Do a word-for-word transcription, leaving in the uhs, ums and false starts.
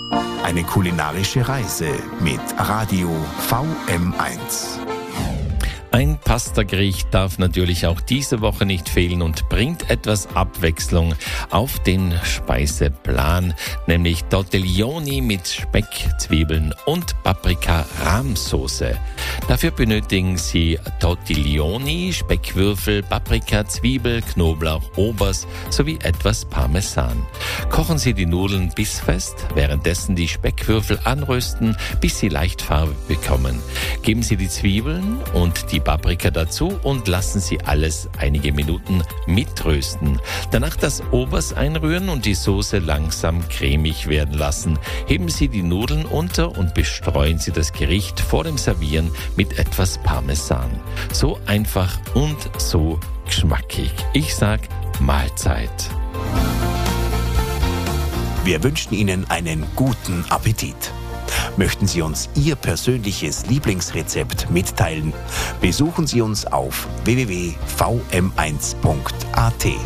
Eine kulinarische Reise mit Radio V M eins. Ein Pastagericht darf natürlich auch diese Woche nicht fehlen und bringt etwas Abwechslung auf den Speiseplan, nämlich Tortelloni mit Speck, Zwiebeln und Paprika-Rahmsoße. Dafür benötigen Sie Tortelloni, Speckwürfel, Paprika, Zwiebel, Knoblauch, Obers sowie etwas Parmesan. Kochen Sie die Nudeln bissfest, währenddessen die Speckwürfel anrösten, bis sie leicht Farbe bekommen. Geben Sie die Zwiebeln und die Paprika dazu und lassen Sie alles einige Minuten mitrösten. Danach das Obers einrühren und die Soße langsam cremig werden lassen. Heben Sie die Nudeln unter und bestreuen Sie das Gericht vor dem Servieren mit etwas Parmesan. So einfach und so geschmackig. Ich sag Mahlzeit. Wir wünschen Ihnen einen guten Appetit. Möchten Sie uns Ihr persönliches Lieblingsrezept mitteilen? Besuchen Sie uns auf w w w punkt v m eins punkt a t.